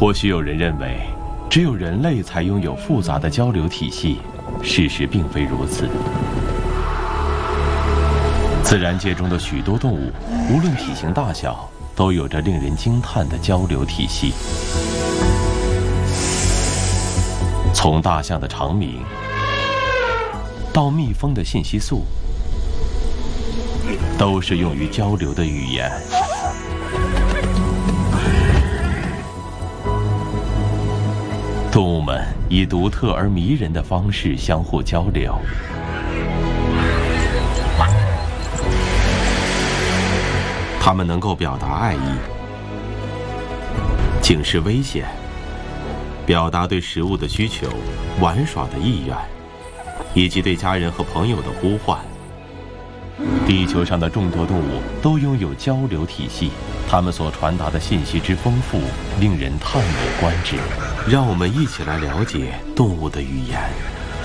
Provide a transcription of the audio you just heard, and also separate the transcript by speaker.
Speaker 1: 或许有人认为，只有人类才拥有复杂的交流体系，事实并非如此。自然界中的许多动物，无论体型大小，都有着令人惊叹的交流体系。从大象的长鸣，到蜜蜂的信息素，都是用于交流的语言。动物们以独特而迷人的方式相互交流。它们能够表达爱意，警示危险，表达对食物的需求、玩耍的意愿，以及对家人和朋友的呼唤。地球上的众多动物都拥有交流体系，它们所传达的信息之丰富，令人叹为观止。让我们一起来了解动物的语言。